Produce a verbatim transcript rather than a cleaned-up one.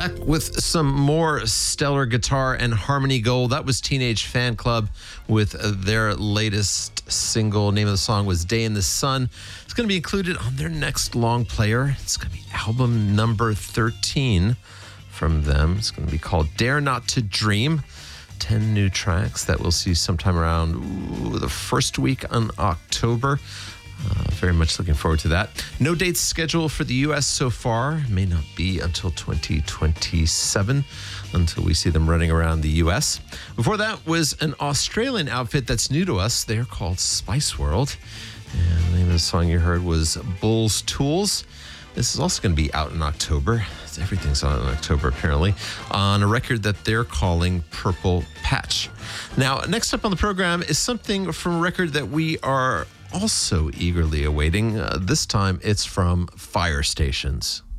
Back with some more stellar guitar and harmony gold. That was Teenage Fan Club with uh, their latest single. Name of the song was Day in the Sun. It's going to be included on their next long player. It's going to be album number thirteen from them. It's going to be called Dare Not to Dream. ten new tracks that we'll see sometime around ooh, the first week in October. Uh, very much looking forward to that. No dates scheduled for the U S so far. May not be until twenty twenty-seven until we see them running around the U S. Before that was an Australian outfit that's new to us. They're called Spice World. And the name of the song you heard was Bull's Tools. This is also going to be out in October. Everything's out in October, apparently, on a record that they're calling Purple Patch. Now, next up on the program is something from a record that we are also eagerly awaiting. Uh, this time, it's from Fire Stations.